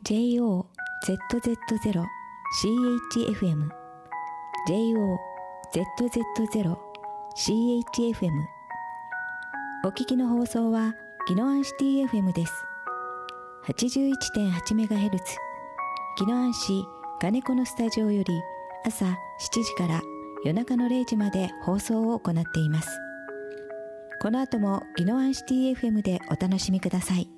JOZZ0CHFM JOZZ0CHFM お聞きの放送は宜野湾シティ FM です。 81.8MHz 宜野湾市金子のスタジオより朝7時から夜中の0時まで放送を行っています。この後も宜野湾シティ FM でお楽しみください。